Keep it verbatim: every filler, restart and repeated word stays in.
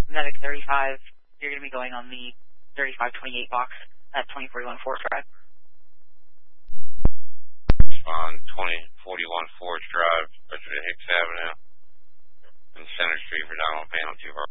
Medic thirty-five, you're going to be going on the thirty-five twenty-eight box at twenty forty-one Forest Drive. On twenty forty-one Forest Drive, Richard Hicks Avenue, and Center Street for nine one panel two.